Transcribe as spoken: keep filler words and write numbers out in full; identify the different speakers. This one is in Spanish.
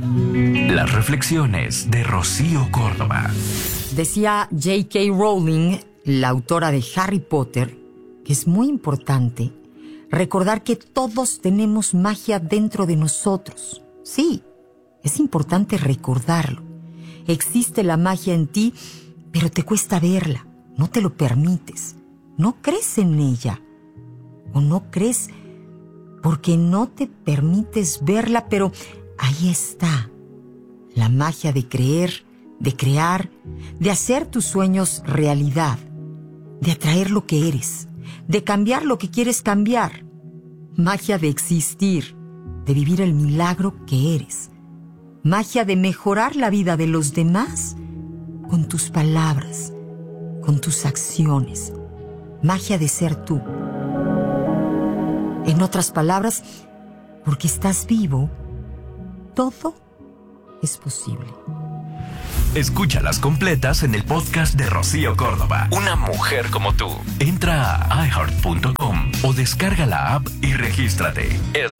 Speaker 1: Las reflexiones de Rocío Córdoba.
Speaker 2: Decía J K Rowling, la autora de Harry Potter, que es muy importante recordar que todos tenemos magia dentro de nosotros. Sí, es importante recordarlo. Existe la magia en ti, pero te cuesta verla, no te lo permites, no crees en ella, o no crees porque no te permites verla, pero ahí está, la magia de creer, de crear, de hacer tus sueños realidad, de atraer lo que eres, de cambiar lo que quieres cambiar, magia de existir, de vivir el milagro que eres, magia de mejorar la vida de los demás con tus palabras, con tus acciones, magia de ser tú. En otras palabras, porque estás vivo, todo es posible.
Speaker 1: Escúchalas completas en el podcast de Rocío Córdoba. Una mujer como tú. Entra a i heart punto com o descarga la app y regístrate. Es